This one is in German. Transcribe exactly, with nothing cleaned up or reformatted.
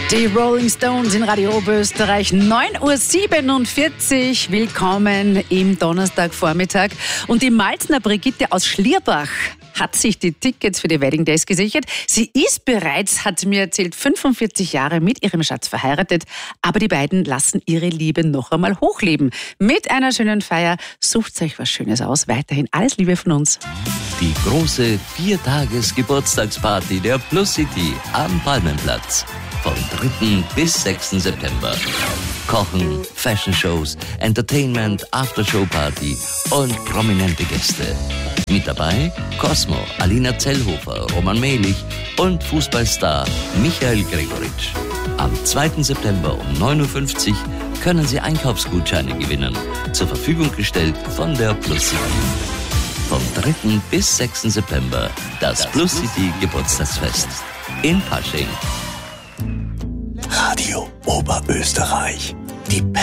Die Rolling Stones in Radio Oberösterreich, neun Uhr siebenundvierzig. Willkommen im Donnerstagvormittag. Und die Malzner Brigitte aus Schlierbach hat sich die Tickets für die Wedding Days gesichert. Sie ist bereits, hat sie mir erzählt, fünfundvierzig Jahre mit ihrem Schatz verheiratet. Aber die beiden lassen ihre Liebe noch einmal hochleben. Mit einer schönen Feier. Sucht euch was Schönes aus. Weiterhin alles Liebe von uns. Die große Viertages-Geburtstagsparty der Plus City am Palmenplatz. Vom dritten bis sechsten September. Kochen, Fashion-Shows, Entertainment, Aftershow-Party und prominente Gäste. Mit dabei Cosmo, Alina Zellhofer, Roman Mehlich und Fußballstar Michael Gregoritsch. Am zweiten September um neun Uhr fünfzig können Sie Einkaufsgutscheine gewinnen. Zur Verfügung gestellt von der Plus City. Vom dritten bis sechsten September das Plus City Geburtstagsfest in Pasching. Radio Oberösterreich. Die